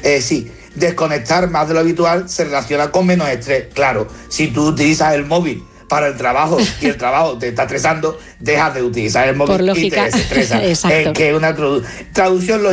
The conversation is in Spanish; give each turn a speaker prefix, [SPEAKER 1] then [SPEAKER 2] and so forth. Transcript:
[SPEAKER 1] Sí, desconectar más de lo habitual se relaciona con menos estrés. Claro, si tú utilizas el móvil para el trabajo y el trabajo te está estresando, dejas de utilizar el móvil
[SPEAKER 2] Por lógica.
[SPEAKER 1] y te desestresas.
[SPEAKER 2] Exacto.
[SPEAKER 1] Que una traducción